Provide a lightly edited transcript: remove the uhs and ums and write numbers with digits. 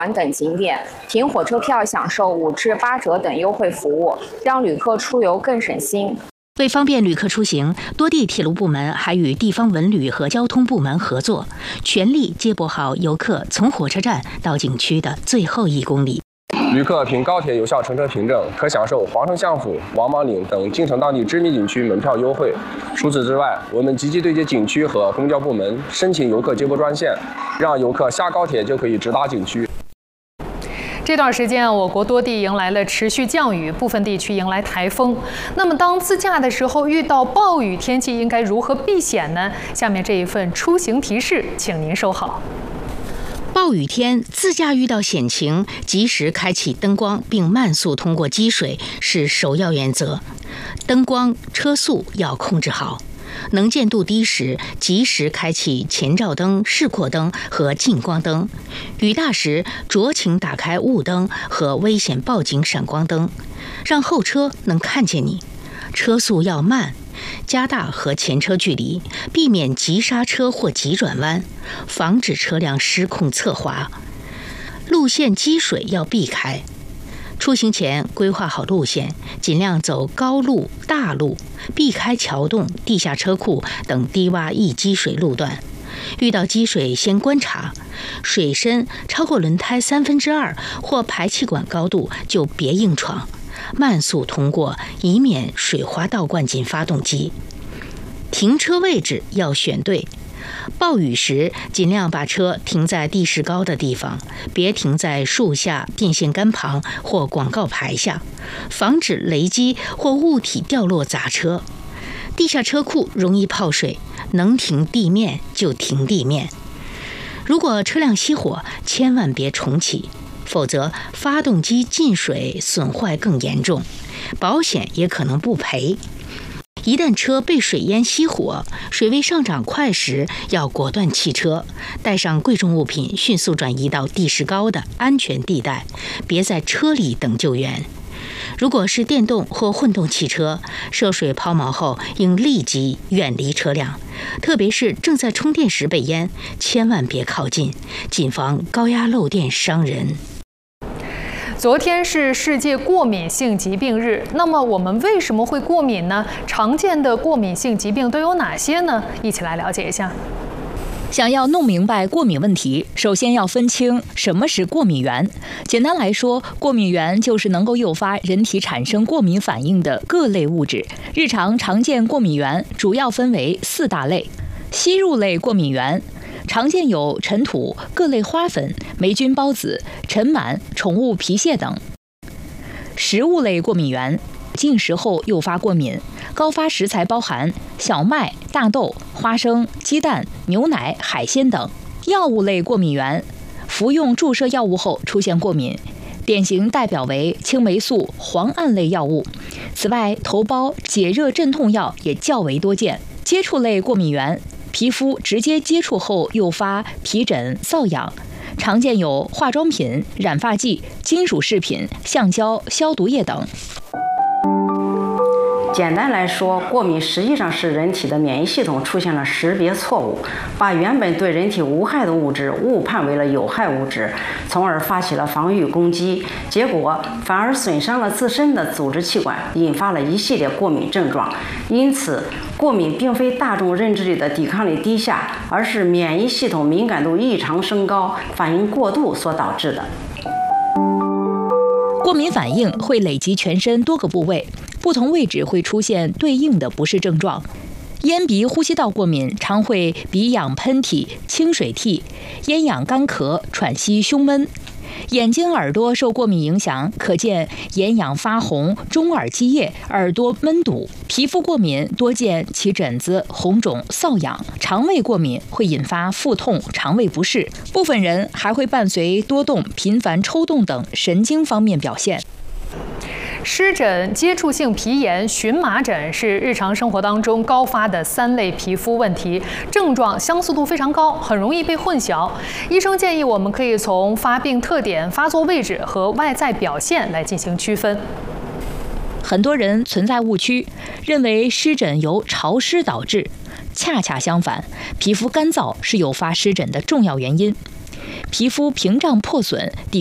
等景点，凭火车票享受5至8折等优惠服务，让旅客出游更省心。 为方便旅客出行，多地铁路部门还与地方文旅和交通部门合作，全力接驳好游客从火车站到景区的最后1公里。 旅客凭高铁有效乘车凭证，可享受皇城相府、王莽岭等京城当地知名景区门票优惠。除此之外，我们积极对接景区和公交部门，申请游客接驳专线，让游客下高铁就可以直达景区。 这段时间，我国多地迎来了持续降雨，部分地区迎来台风。那么，当自驾的时候遇到暴雨天气，应该如何避险呢？下面这一份出行提示，请您收好。 暴雨天自驾遇到险情，及时开启灯光并慢速通过积水是首要原则。灯光、车速要控制好。能见度低时，及时开启前照灯、示廓灯和近光灯；雨大时，酌情打开雾灯和危险报警闪光灯，让后车能看见你。车速要慢，加大和前车距离，避免急刹车或急转弯，防止车辆失控侧滑。路线积水要避开。出行前规划好路线，尽量走高路、大路，避开桥洞、地下车库等低洼易积水路段。遇到积水先观察，水深超过轮胎2/3或排气管高度就别硬闯，慢速通过，以免水花倒灌进发动机。停车位置要选对。暴雨时，尽量把车停在地势高的地方，别停在树下、电线杆旁或广告牌下，防止雷击或物体掉落砸车。地下车库容易泡水，能停地面就停地面。如果车辆熄火，千万别重启，否则发动机进水损坏更严重，保险也可能不赔。一旦车被水淹熄火，水位上涨快时，要果断弃车，带上贵重物品迅速转移到地势高的安全地带，别在车里等救援。如果是电动或混动汽车，涉水抛锚后应立即远离车辆，特别是正在充电时被淹，千万别靠近，谨防高压漏电伤人。 昨天是世界过敏性疾病日，那么我们为什么会过敏呢？常见的过敏性疾病都有哪些呢？一起来了解一下。 想要弄明白过敏问题，首先要分清什么是过敏源。简单来说，过敏源就是能够诱发人体产生过敏反应的各类物质。日常常见过敏源主要分为4大类。吸入类过敏源常见有尘土、各类花粉、霉菌孢子、尘螨、宠物皮屑等。食物类过敏源进食后诱发过敏，高发食材包含小麦、大豆、花生、鸡蛋、牛奶、海鲜等。药物类过敏源服用注射药物后出现过敏，典型代表为青霉素、磺胺类药物。此外，头孢、解热镇痛药也较为多见。接触类过敏源皮肤直接接触后诱发皮疹、瘙痒，常见有化妆品、染发剂、金属饰品、橡胶、消毒液等。 简单来说，过敏实际上是人体的免疫系统出现了识别错误，把原本对人体无害的物质误判为了有害物质，从而发起了防御攻击，结果反而损伤了自身的组织器官，引发了一系列过敏症状。因此，过敏并非大众认知里的抵抗力低下，而是免疫系统敏感度异常升高、反应过度所导致的。 过敏反应会累及全身多个部位，不同位置会出现对应的不适症状。咽鼻呼吸道过敏常会鼻痒、喷嚏、清水涕、咽痒、干咳、喘息、胸闷。眼睛、耳朵受过敏影响，可见眼痒发红、中耳积液、耳朵闷堵。皮肤过敏多见起疹子、红肿、瘙痒。肠胃过敏会引发腹痛、肠胃不适，部分人还会伴随多动、频繁抽动等神经方面表现。 湿疹、接触性皮炎、荨麻疹是日常生活当中高发的3类皮肤问题，症状相似度非常高，很容易被混淆。医生建议我们可以从发病特点、发作位置和外在表现来进行区分。 很多人存在误区，认为湿疹由潮湿导致，恰恰相反，皮肤干燥是诱发湿疹的重要原因。 皮肤屏障破损。